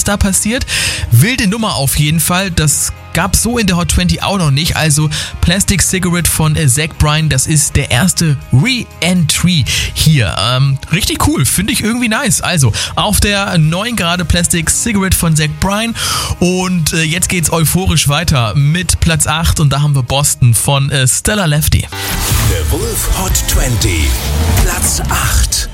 was da passiert. Wilde Nummer auf jeden Fall, das gab so in der Hot 20 auch noch nicht. Also Plastic Cigarette von Zach Bryan, das ist der erste Re-Entry hier. Richtig cool, finde ich irgendwie nice. Also auf der 9 gerade Plastic Cigarette von Zach Bryan und jetzt geht's euphorisch weiter mit Platz 8 und da haben wir Boston von Stellar Lefty. The Wolf Hot 20, Platz 8.